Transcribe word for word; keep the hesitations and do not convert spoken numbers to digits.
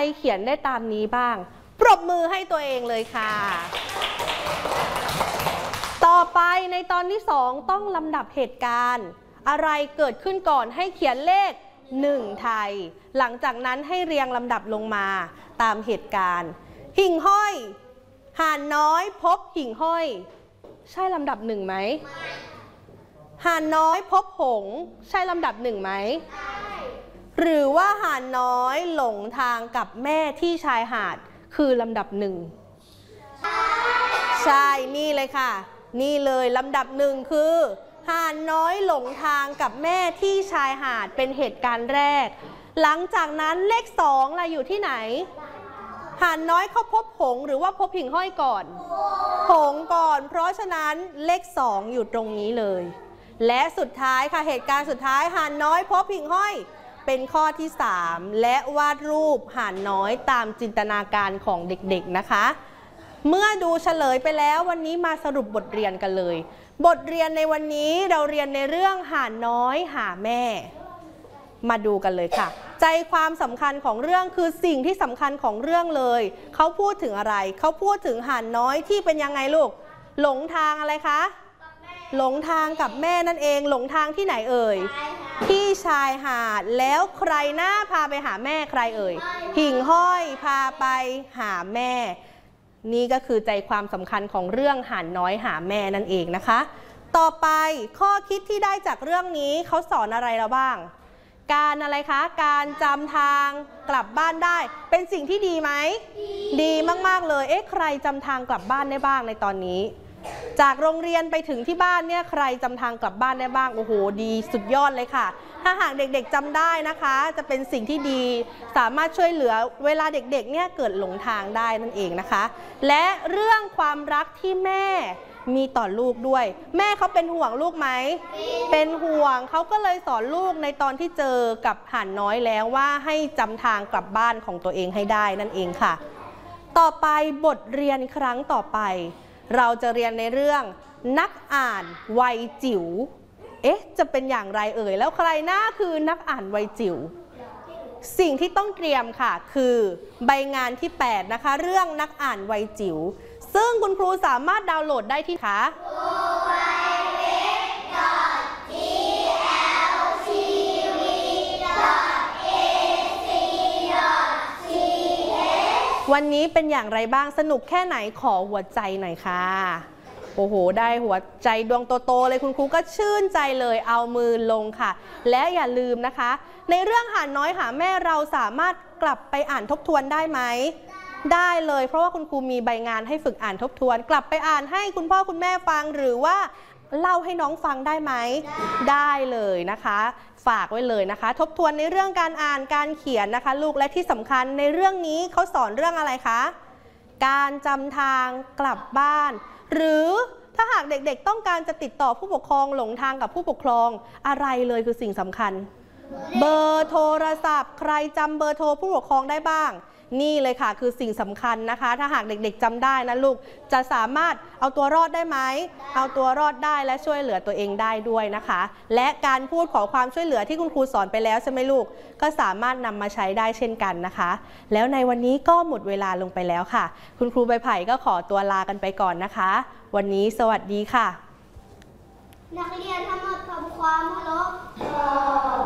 เขียนได้ตามนี้บ้างปรบมือให้ตัวเองเลยค่ะต่อไปในตอนที่สองต้องลำดับเหตุการณ์อะไรเกิดขึ้นก่อนให้เขียนเลขหนึ่งไทยหลังจากนั้นให้เรียงลำดับลงมาตามเหตุการณ์หิ่งห้อยห่านน้อยพบหิ่งห้อยใช่ลำดับหนึ่งไหมห่านน้อยพบหงส์ใช่ลำดับหนึ่งไหมหรือว่าห่านน้อยหลงทางกับแม่ที่ชายหาดคือลำดับหนึ่งใช่นี่เลยค่ะนี่เลยลำดับหนึ่งคือห่านน้อยหลงทางกับแม่ที่ชายหาดเป็นเหตุการณ์แรกหลังจากนั้นเลขสองล่ะอยู่ที่ไหนห่านน้อยเขาพบหงส์หรือว่าพบหิ่งห้อยก่อนหงส์ก่อนเพราะฉะนั้นเลขสองอยู่ตรงนี้เลยและสุดท้ายค่ะเหตุการณ์สุดท้ายห่านน้อยพบหิ่งห้อยเป็นข้อที่สามและวาดรูปห่านน้อยตามจินตนาการของเด็กๆนะคะเมื่อดูเฉลยไปแล้ววันนี้มาสรุปบทเรียนกันเลยบทเรียนในวันนี้เราเรียนในเรื่องห่านน้อยหาแม่มาดูกันเลยค่ะใจความสำคัญของเรื่องคือสิ่งที่สำคัญของเรื่องเลยเขาพูดถึงอะไรเขาพูดถึงห่านน้อยที่เป็นยังไงลูกหลงทางอะไรคะหลงทางกับแม่นั่นเองหลงทางที่ไหนเอ่ยที่ชายหาดแล้วใครหน้าพาไปหาแม่ใครเอ่ยหิ่งห้อยพาไปหาแม่นี่ก็คือใจความสำคัญของเรื่องห่านน้อยหาแม่นั่นเองนะคะต่อไปข้อคิดที่ได้จากเรื่องนี้เขาสอนอะไรเราบ้างการอะไรคะการจำทางกลับบ้านได้เป็นสิ่งที่ดีไหมดีมากๆเลยเอ๊ะใครจำทางกลับบ้านได้บ้างในตอนนี้จากโรงเรียนไปถึงที่บ้านเนี่ยใครจำทางกลับบ้านได้บ้างโอ้โหดีสุดยอดเลยค่ะถ้าหากเด็กๆจำได้นะคะจะเป็นสิ่งที่ดีสามารถช่วยเหลือเวลาเด็กๆเนี่ยเกิดหลงทางได้นั่นเองนะคะและเรื่องความรักที่แม่มีต่อลูกด้วยแม่เขาเป็นห่วงลูกไหมเป็นห่วงเขาก็เลยสอนลูกในตอนที่เจอกับห่านน้อยแล้วว่าให้จำทางกลับบ้านของตัวเองให้ได้นั่นเองค่ะต่อไปบทเรียนครั้งต่อไปเราจะเรียนในเรื่องนักอ่านวัยจิ๋วเอ๊ะจะเป็นอย่างไรเอ่ยแล้วใครน่าคือนักอ่านวัยจิ๋วสิ่งที่ต้องเตรียมค่ะคือใบงานที่แปดนะคะเรื่องนักอ่านวัยจิ๋วซึ่งคุณครูสามารถดาวน์โหลดได้ที่ค่ะ วันนี้เป็นอย่างไรบ้างสนุกแค่ไหนขอหัวใจหน่อยค่ะโอ้โหได้หัวใจดวงโตๆเลยคุณครูก็ชื่นใจเลยเอามือลงค่ะและอย่าลืมนะคะในเรื่องห่านน้อยหาแม่เราสามารถกลับไปอ่านทบทวนได้ไหมได้เลยเพราะว่าคุณครูมีใบงานให้ฝึกอ่านทบทวนกลับไปอ่านให้คุณพ่อคุณแม่ฟังหรือว่าเล่าให้น้องฟังได้ไหมได้เลยนะคะฝากไว้เลยนะคะทบทวนในเรื่องการอ่านการเขียนนะคะลูกและที่สำคัญในเรื่องนี้เขาสอนเรื่องอะไรคะการจำทางกลับบ้านหรือถ้าหากเด็กๆต้องการจะติดต่อผู้ปกครองหลงทางกับผู้ปกครองอะไรเลยคือสิ่งสำคัญเบอร์โทรศัพท์ใครจำเบอร์โทรผู้ปกครองได้บ้างนี่เลยค่ะคือสิ่งสำคัญนะคะถ้าหากเด็กๆจำได้นะลูกจะสามารถเอาตัวรอดได้ไหมเอาตัวรอดได้และช่วยเหลือตัวเองได้ด้วยนะคะและการพูดขอความช่วยเหลือที่คุณครูสอนไปแล้วใช่ไหมลูกก็สามารถนำมาใช้ได้เช่นกันนะคะแล้วในวันนี้ก็หมดเวลาลงไปแล้วค่ะคุณครูใบไผ่ก็ขอตัวลากันไปก่อนนะคะวันนี้สวัสดีค่ะนักเรียนทั้งหมดทำความเคารพ